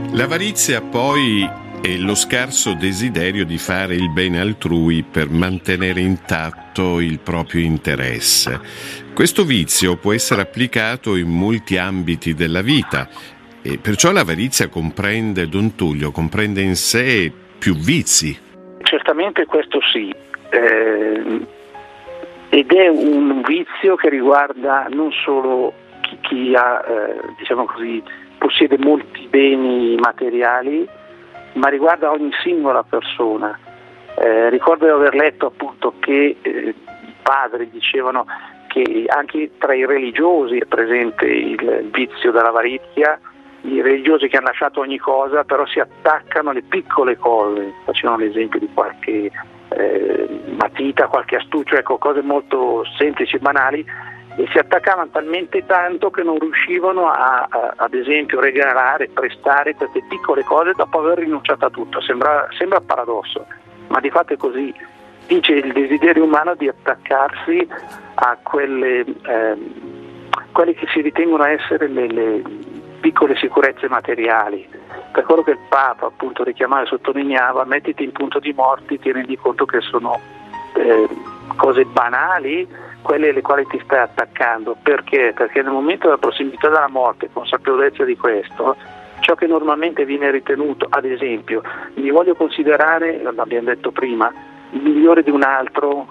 L'avarizia poi è lo scarso desiderio di fare il bene altrui per mantenere intatto il proprio interesse. Questo vizio può essere applicato in molti ambiti della vita e perciò l'avarizia comprende, Don Tullio, comprende in sé più vizi. Certamente questo sì, ed è un vizio che riguarda non solo chi ha, diciamo così, possiede molti beni materiali, ma riguarda ogni singola persona. Ricordo di aver letto appunto che i padri dicevano che anche tra i religiosi è presente il vizio dell'avarizia, i religiosi che hanno lasciato ogni cosa però si attaccano alle piccole cose, facevano l'esempio di qualche matita, qualche astuccio, ecco, cose molto semplici e banali, e si attaccavano talmente tanto che non riuscivano ad esempio regalare, prestare queste piccole cose dopo aver rinunciato a tutto. Sembra paradosso, ma di fatto è così. Dice il desiderio umano di attaccarsi a quelle che si ritengono essere le piccole sicurezze materiali. Per quello che il Papa appunto richiamava e sottolineava: mettiti in punto di morti, ti rendi conto che sono cose banali quelle alle quali ti stai attaccando. Perché? Perché nel momento della prossimità della morte, consapevolezza di questo, ciò che normalmente viene ritenuto, ad esempio, mi voglio considerare, l'abbiamo detto prima, il migliore di un altro,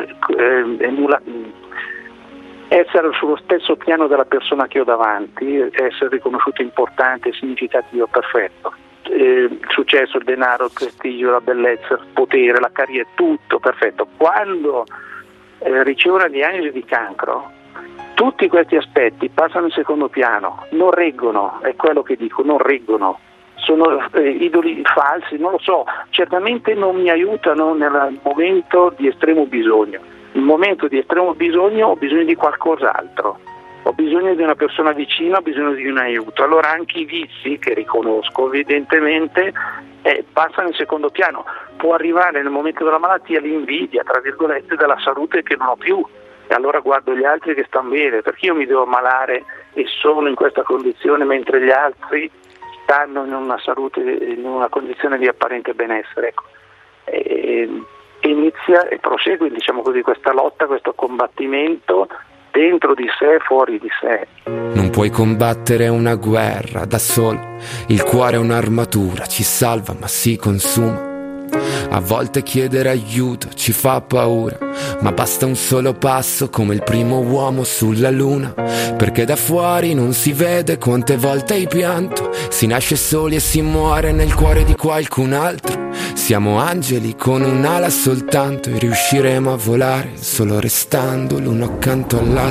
essere sullo stesso piano della persona che ho davanti, essere riconosciuto importante, significativo, perfetto. Il successo, il denaro, il prestigio, la bellezza, il potere, la carriera, tutto perfetto. Quando ricevo una diagnosi di cancro, tutti questi aspetti passano in secondo piano, non reggono, è quello che dico, non reggono, sono idoli falsi, non lo so, certamente non mi aiutano nel momento di estremo bisogno. In momento di estremo bisogno ho bisogno di qualcos'altro, ho bisogno di una persona vicina, ho bisogno di un aiuto. Allora anche i vizi, che riconosco evidentemente, passano in secondo piano. Può arrivare nel momento della malattia l'invidia, tra virgolette, della salute che non ho più, e allora guardo gli altri che stanno bene, perché io mi devo ammalare e sono in questa condizione mentre gli altri stanno in una salute, in una condizione di apparente benessere, ecco. E inizia e prosegue, diciamo così, questa lotta, questo combattimento dentro di sé e fuori di sé. Non puoi combattere una guerra da solo, il cuore è un'armatura, ci salva ma si consuma. A volte chiedere aiuto ci fa paura, ma basta un solo passo come il primo uomo sulla luna, perché da fuori non si vede quante volte hai pianto, si nasce soli e si muore nel cuore di qualcun altro. Siamo angeli con un'ala soltanto e riusciremo a volare solo restando l'uno accanto all'altro.